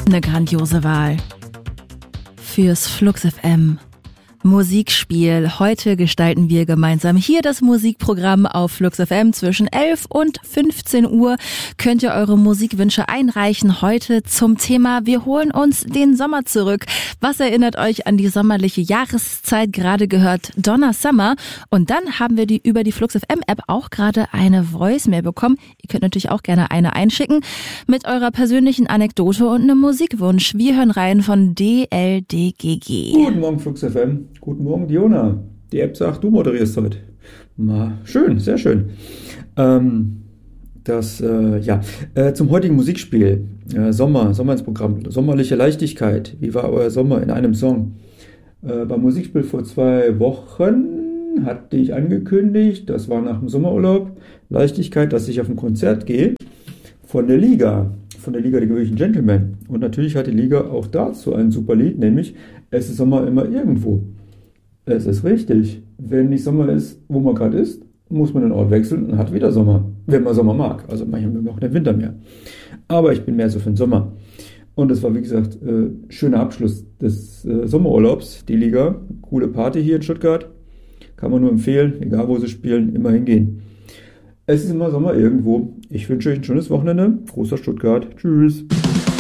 Eine grandiose Wahl. Fürs Flux FM. Musikspiel. Heute gestalten wir gemeinsam hier das Musikprogramm auf Flux FM. Zwischen 11 und 15 Uhr könnt ihr eure Musikwünsche einreichen. Heute zum Thema: Wir holen uns den Sommer zurück. Was erinnert euch an die sommerliche Jahreszeit? Gerade gehört Donna Summer. Und dann haben wir über die Flux FM App auch gerade eine Voicemail bekommen. Ihr könnt natürlich auch gerne eine einschicken mit eurer persönlichen Anekdote und einem Musikwunsch. Wir hören rein von DLDGG. Guten Morgen Flux FM. Guten Morgen, Diona. Die App sagt, du moderierst heute. Schön, sehr schön. Zum heutigen Musikspiel. Sommer ins Programm. Sommerliche Leichtigkeit. Wie war euer Sommer in einem Song? Beim Musikspiel vor 2 Wochen hatte ich angekündigt, das war nach dem Sommerurlaub, Leichtigkeit, dass ich auf ein Konzert gehe von der Liga der gewöhnlichen Gentlemen. Und natürlich hat die Liga auch dazu ein super Lied, nämlich Es ist Sommer immer irgendwo. Es ist richtig. Wenn nicht Sommer ist, wo man gerade ist, muss man den Ort wechseln und hat wieder Sommer. Wenn man Sommer mag. Also manche mögen auch den Winter mehr. Aber ich bin mehr so für den Sommer. Und es war, wie gesagt, schöner Abschluss des Sommerurlaubs. Die Liga, coole Party hier in Stuttgart. Kann man nur empfehlen, egal wo sie spielen, immer hingehen. Es ist immer Sommer irgendwo. Ich wünsche euch ein schönes Wochenende. Großer Stuttgart. Tschüss.